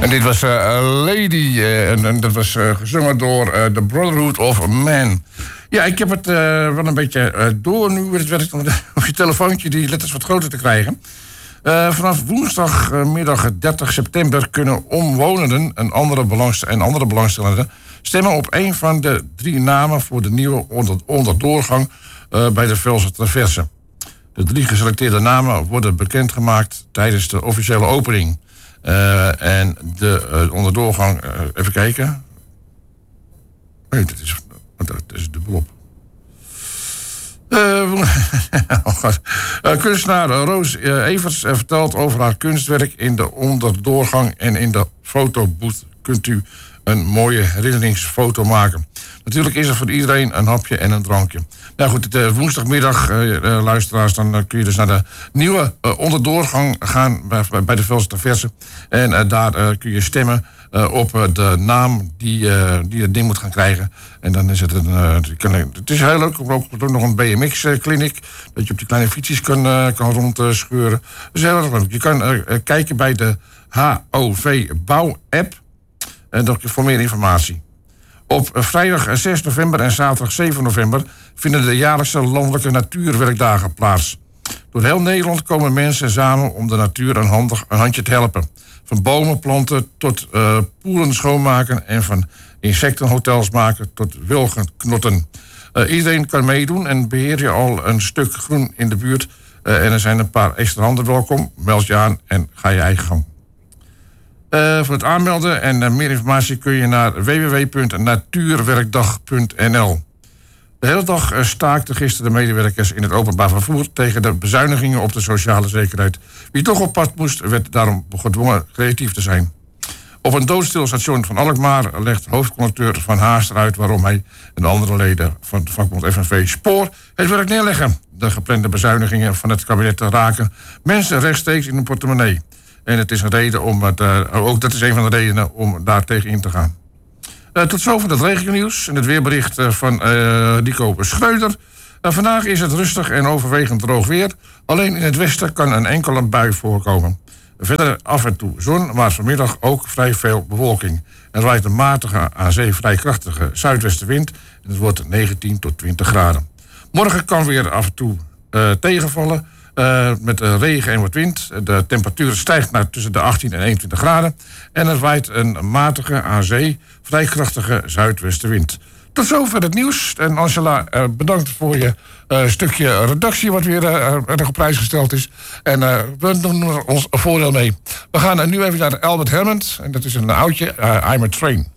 En dit was Lady, en dat was gezongen door The Brotherhood of Man. Ja, ik heb het wel een beetje door nu. Het werkt om je telefoontje die letters wat groter te krijgen. Vanaf woensdagmiddag 30 september kunnen omwonenden en andere belangstellenden stemmen op een van de 3 namen voor de nieuwe onderdoorgang bij de Velse Traverse. De 3 geselecteerde namen worden bekendgemaakt tijdens de officiële opening. En de onderdoorgang, even kijken. Nee, dat is dubbelop. Kunstenaar Roos Evers vertelt over haar kunstwerk in de onderdoorgang en in de fotoboot kunt u een mooie herinneringsfoto maken. Natuurlijk is er voor iedereen een hapje en een drankje. Nou goed, woensdagmiddag, luisteraars, dan kun je dus naar de nieuwe onderdoorgang gaan bij de Velse Traverse. En daar kun je stemmen op de naam die het ding moet gaan krijgen. En dan is het het is heel leuk, ook nog een BMX-kliniek. Dat je op die kleine fietsjes kan rondscheuren. Dat is heel erg leuk. Je kan kijken bij de HOV Bouw-app. En voor meer informatie. Op vrijdag 6 november en zaterdag 7 november vinden de jaarlijkse landelijke natuurwerkdagen plaats. Door heel Nederland komen mensen samen om de natuur een handje te helpen. Van bomen planten tot poelen schoonmaken en van insectenhotels maken tot wilgenknotten. Iedereen kan meedoen en beheer je al een stuk groen in de buurt. En er zijn een paar extra handen welkom. Meld je aan en ga je eigen gang. Voor het aanmelden en meer informatie kun je naar www.natuurwerkdag.nl. De hele dag staakten gisteren de medewerkers in het openbaar vervoer tegen de bezuinigingen op de sociale zekerheid. Wie toch op pad moest, werd daarom gedwongen creatief te zijn. Op een doodstil station van Alkmaar legt hoofdconducteur Van Haast uit waarom hij en de andere leden van de vakbond FNV Spoor het werk neerleggen. De geplande bezuinigingen van het kabinet raken mensen rechtstreeks in hun portemonnee. En het is een reden ook dat is een van de redenen om daar tegen in te gaan. Tot zover het regennieuws en het weerbericht van Nico Schreuder. Vandaag is het rustig en overwegend droog weer. Alleen in het westen kan een enkele bui voorkomen. Verder af en toe zon, maar vanmiddag ook vrij veel bewolking. Er waait een matige, aan zee vrij krachtige zuidwestenwind. En het wordt 19 tot 20 graden. Morgen kan weer af en toe tegenvallen. Met regen en wat wind. De temperatuur stijgt naar tussen de 18 en 21 graden. En er waait een matige, aan zee vrij krachtige zuidwestenwind. Tot zover het nieuws. En Angela, bedankt voor je stukje redactie wat weer erg op prijs gesteld is. En we doen er ons voordeel mee. We gaan nu even naar Albert Hammond. En dat is een oudje, I'm a Train.